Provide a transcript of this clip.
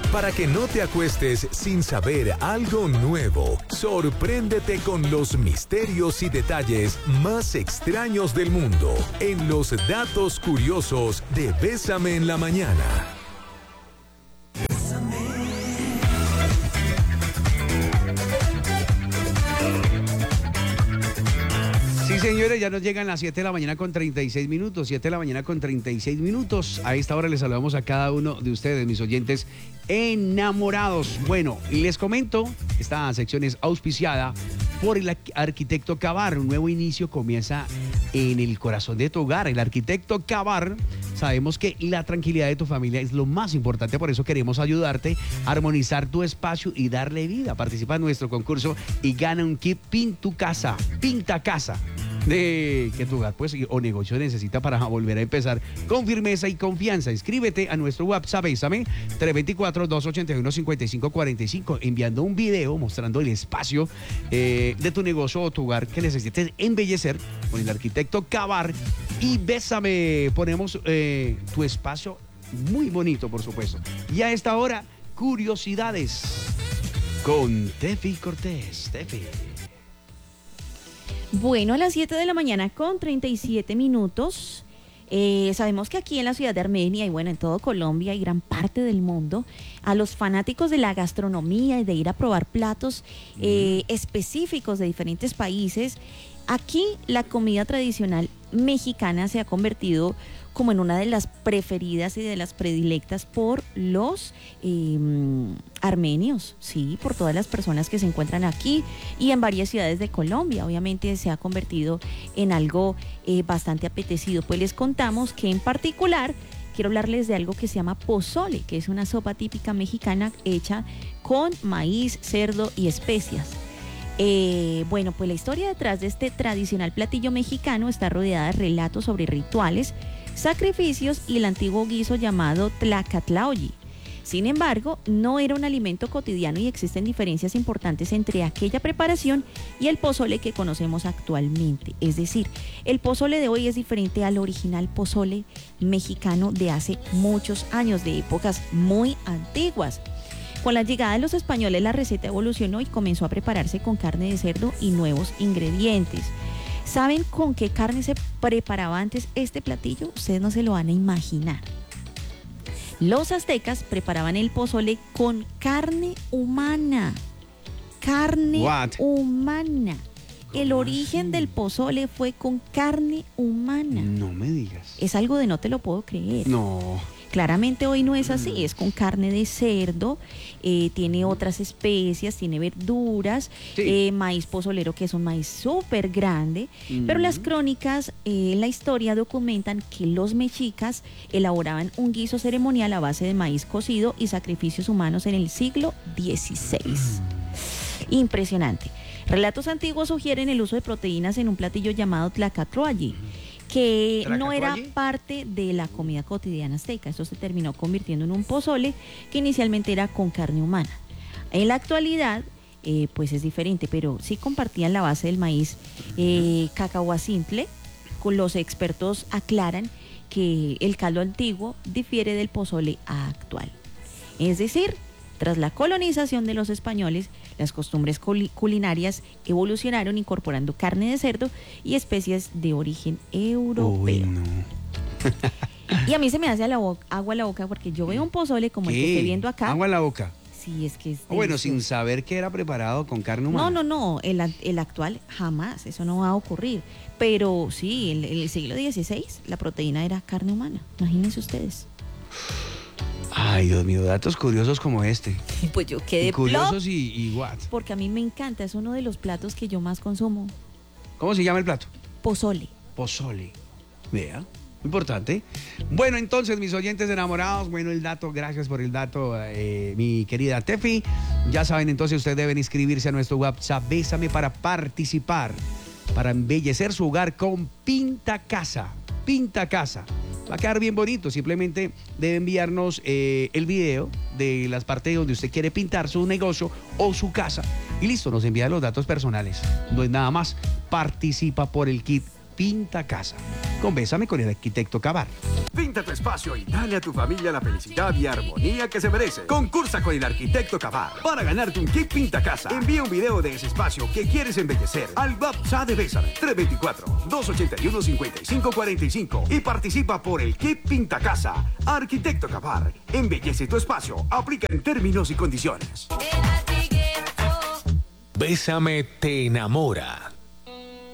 Para que no te acuestes sin saber algo nuevo, sorpréndete con los misterios y detalles más extraños del mundo en los datos curiosos de Bésame en la Mañana. Sí, señores, ya nos llegan las 7 de la mañana con 36 minutos, 7 de la mañana con 36 minutos. A esta hora les saludamos a cada uno de ustedes, mis oyentes enamorados. Bueno, les comento, esta sección es auspiciada por el arquitecto Cavar. Un nuevo inicio comienza en el corazón de tu hogar. El arquitecto Cavar, sabemos que la tranquilidad de tu familia es lo más importante, por eso queremos ayudarte a armonizar tu espacio y darle vida. Participa en nuestro concurso y gana un kit Pinta Casa de que tu hogar pues, o negocio necesita para volver a empezar con firmeza y confianza. Inscríbete a nuestro WhatsApp, Bésame, 324-281-5545, enviando un video mostrando el espacio de tu negocio o tu hogar que necesites embellecer con el arquitecto Cavar. Y Bésame, ponemos tu espacio muy bonito, por supuesto. Y a esta hora, curiosidades con Tefi Cortés. Tefi. Bueno, a las 7 de la mañana con 37 minutos, sabemos que aquí en la ciudad de Armenia y bueno, en todo Colombia y gran parte del mundo, a los fanáticos de la gastronomía y de ir a probar platos específicos de diferentes países, aquí la comida tradicional mexicana se ha convertido como en una de las preferidas y de las predilectas por los armenios, sí, por todas las personas que se encuentran aquí y en varias ciudades de Colombia. Obviamente se ha convertido en algo bastante apetecido. Pues les contamos que en particular quiero hablarles de algo que se llama pozole, que es una sopa típica mexicana hecha con maíz, cerdo y especias. Bueno, pues la historia detrás de este tradicional platillo mexicano está rodeada de relatos sobre rituales, sacrificios y el antiguo guiso llamado tlacatlaoyi. Sin embargo, no era un alimento cotidiano y existen diferencias importantes entre aquella preparación y el pozole que conocemos actualmente. Es decir, el pozole de hoy es diferente al original pozole mexicano de hace muchos años, de épocas muy antiguas. Con la llegada de los españoles, la receta evolucionó y comenzó a prepararse con carne de cerdo y nuevos ingredientes. ¿Saben con qué carne se preparaba antes este platillo? Ustedes no se lo van a imaginar. Los aztecas preparaban el pozole con carne humana. Carne humana. El origen del pozole fue con carne humana. No me digas. Es algo de no te lo puedo creer. No. Claramente hoy no es así, es con carne de cerdo, tiene otras especias, tiene verduras, sí. Maíz pozolero, que es un maíz súper grande, pero las crónicas en la historia documentan que los mexicas elaboraban un guiso ceremonial a base de maíz cocido y sacrificios humanos en el siglo XVI. Impresionante. Relatos antiguos sugieren el uso de proteínas en un platillo llamado tlacatlaoyi, que no era parte de la comida cotidiana azteca. Esto se terminó convirtiendo en un pozole que inicialmente era con carne humana. En la actualidad, pues es diferente, pero sí compartían la base del maíz cacahuacintle. Los expertos aclaran que el caldo antiguo difiere del pozole actual. Es decir, tras la colonización de los españoles, las costumbres culinarias evolucionaron incorporando carne de cerdo y especias de origen europeo. Uy, no. Y a mí se me hace agua a la boca porque yo veo un pozole como el que estoy viendo acá. ¿Agua a la boca? Sí, es que es bueno, sin saber que era preparado con carne humana. No, el actual jamás, eso no va a ocurrir. Pero sí, en el siglo XVI la proteína era carne humana, imagínense ustedes. Ay, Dios mío, datos curiosos como este. Pues yo quedé curiosos y what. Porque a mí me encanta, es uno de los platos que yo más consumo. ¿Cómo se llama el plato? Pozole. Pozole. Vea, importante. Bueno, entonces, mis oyentes enamorados, bueno, el dato, gracias por el dato, mi querida Tefi. Ya saben, entonces, ustedes deben inscribirse a nuestro WhatsApp Bésame para participar, para embellecer su hogar con Pinta Casa. Pinta Casa. Va a quedar bien bonito, simplemente debe enviarnos el video de las partes donde usted quiere pintar su negocio o su casa y listo, nos envía los datos personales, no es nada más. Participa por el kit Pinta Casa. Convérsame con el arquitecto Cavar. Pinta tu espacio y dale a tu familia la felicidad y armonía que se merece. Concursa con el arquitecto Cavar para ganarte un kit Pinta Casa. Envía un video de ese espacio que quieres embellecer al WhatsApp de Bésame 324-281-5545 y participa por el kit Pinta Casa. Arquitecto Cavar, embellece tu espacio. Aplica en términos y condiciones. Bésame te enamora.